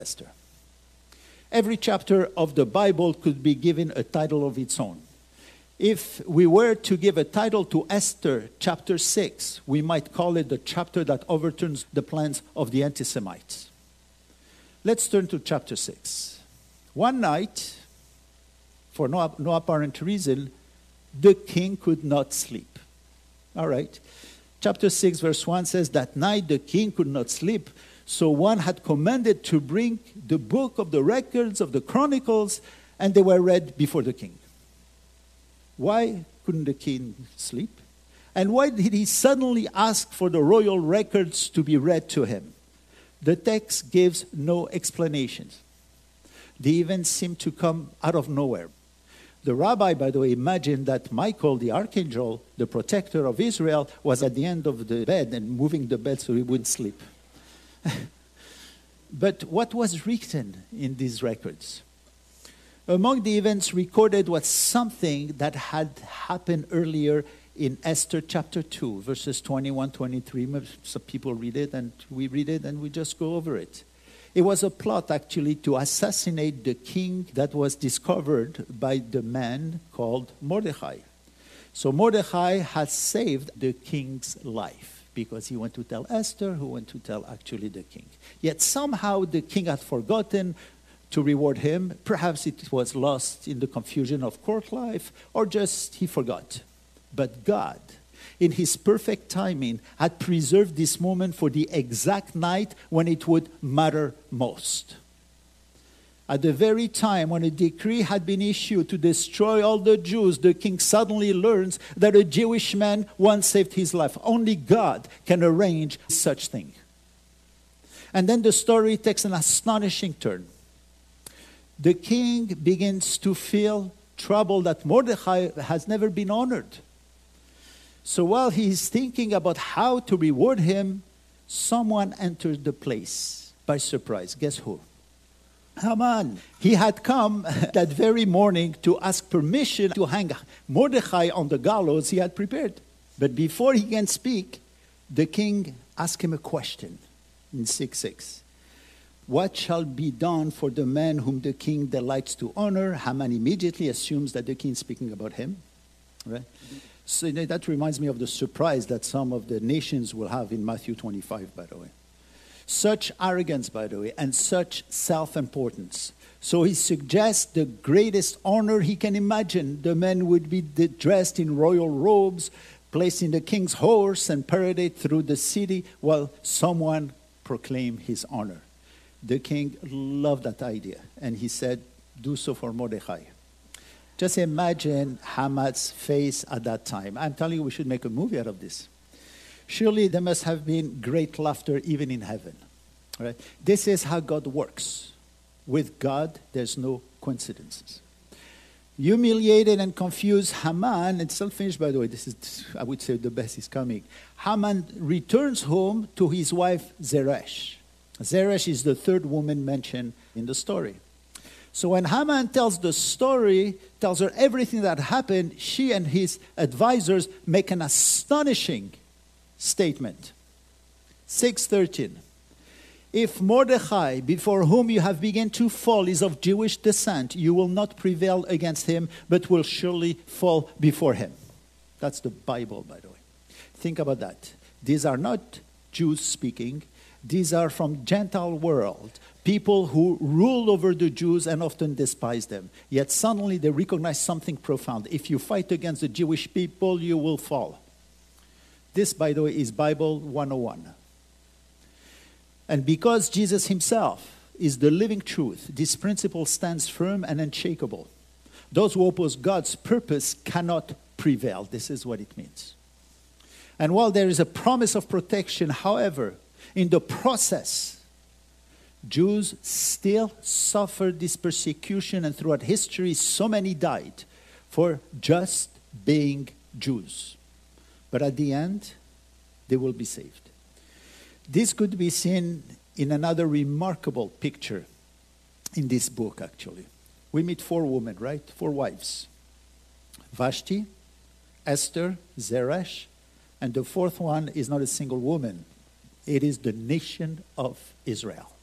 Esther. Every chapter of the Bible could be given a title of its own. If we were to give a title to Esther chapter 6, we might call it the chapter that overturns the plans of the anti-Semites. Let's turn to chapter 6. One night, for no apparent reason, the king could not sleep. All right. Chapter 6, verse 1 says, that night the king could not sleep, so one had commanded to bring the book of the records of the Chronicles, and they were read before the king. Why couldn't the king sleep? And why did he suddenly ask for the royal records to be read to him? The text gives no explanations. The events seem to come out of nowhere. The rabbi, by the way, imagined that Michael, the archangel, the protector of Israel, was at the end of the bed and moving the bed so he wouldn't sleep. But what was written in these records? Among the events recorded was something that had happened earlier in Esther chapter 2, verses 21, 23. Some people read it and we just go over it. It was a plot actually to assassinate the king that was discovered by the man called Mordecai. So Mordecai had saved the king's life because he went to tell Esther, who went to tell actually the king. Yet somehow the king had forgotten to reward him. Perhaps it was lost in the confusion of court life, or just he forgot. But God, in his perfect timing, had preserved this moment for the exact night when it would matter most. At the very time when a decree had been issued to destroy all the Jews, the king suddenly learns that a Jewish man once saved his life. Only God can arrange such thing. And then the story takes an astonishing turn. The king begins to feel trouble that Mordecai has never been honored. So while he is thinking about how to reward him, someone enters the place by surprise. Guess who? Haman. He had come that very morning to ask permission to hang Mordecai on the gallows he had prepared. But before he can speak, the king asked him a question in 6:6. What shall be done for the man whom the king delights to honor? Haman immediately assumes that the king is speaking about him. Right? So that reminds me of the surprise that some of the nations will have in Matthew 25, by the way. Such arrogance, by the way, and such self-importance. So he suggests the greatest honor he can imagine. The man would be dressed in royal robes, placed in the king's horse, and paraded through the city while someone proclaimed his honor. The king loved that idea, and he said, do so for Mordecai. Just imagine Haman's face at that time. I'm telling you, we should make a movie out of this. Surely there must have been great laughter even in heaven. Right? This is how God works. With God, there's no coincidences. Humiliated and confused Haman, it's still finished by the way, this is, I would say, the best is coming. Haman returns home to his wife Zeresh. Zeresh is the third woman mentioned in the story. So when Haman tells the story, tells her everything that happened, she and his advisors make an astonishing statement. 6:13. If Mordecai, before whom you have begun to fall, is of Jewish descent, you will not prevail against him, but will surely fall before him. That's the Bible, by the way. Think about that. These are not Jews speaking. These are from Gentile world. People who ruled over the Jews and often despised them. Yet suddenly they recognize something profound. If you fight against the Jewish people, you will fall. This, by the way, is Bible 101. And because Jesus himself is the living truth, this principle stands firm and unshakable. Those who oppose God's purpose cannot prevail. This is what it means. And while there is a promise of protection, however, in the process, Jews still suffered this persecution, and throughout history, so many died for just being Jews. But at the end, they will be saved. This could be seen in another remarkable picture in this book, actually. We meet 4 women, right? 4 wives. Vashti, Esther, Zeresh, and the 4th one is not a single woman. It is the nation of Israel.